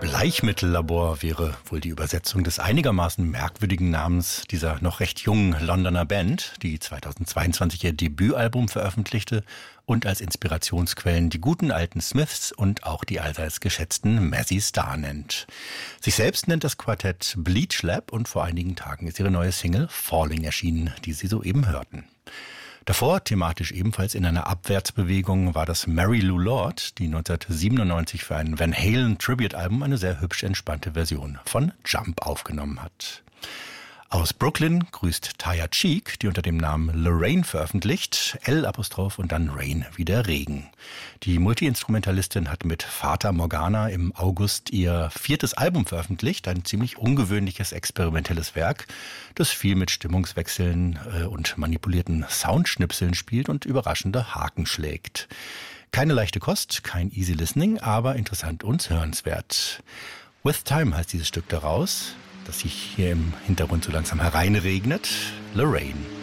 Bleichmittellabor wäre wohl die Übersetzung des einigermaßen merkwürdigen Namens dieser noch recht jungen Londoner Band, die 2022 ihr Debütalbum veröffentlichte und als Inspirationsquellen die guten alten Smiths und auch die allseits geschätzten Mazzy Star nennt. Sich selbst nennt das Quartett Bleach Lab und vor einigen Tagen ist ihre neue Single Falling erschienen, die Sie soeben hörten. Davor, thematisch ebenfalls in einer Abwärtsbewegung, war das Mary Lou Lord, die 1997 für ein Van Halen Tribute-Album eine sehr hübsch entspannte Version von Jump aufgenommen hat. Aus Brooklyn grüßt Taya Cheek, die unter dem Namen Lorraine veröffentlicht, L' und dann Rain wie der Regen. Die Multi-Instrumentalistin hat mit Fata Morgana im August ihr 4. Album veröffentlicht, ein ziemlich ungewöhnliches experimentelles Werk, das viel mit Stimmungswechseln und manipulierten Soundschnipseln spielt und überraschende Haken schlägt. Keine leichte Kost, kein easy listening, aber interessant und hörenswert. With Time heißt dieses Stück daraus, das sich hier im Hintergrund so langsam hereinregnet. Lorraine.